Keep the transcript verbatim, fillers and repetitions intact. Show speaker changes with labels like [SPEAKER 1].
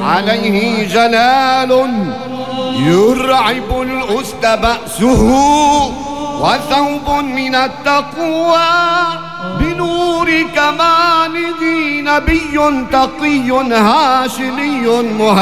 [SPEAKER 1] عليه جلال يرعب الأسد بأسه، وثوب من التقوى بنور كماله، نبي تقي هاشمي مهاب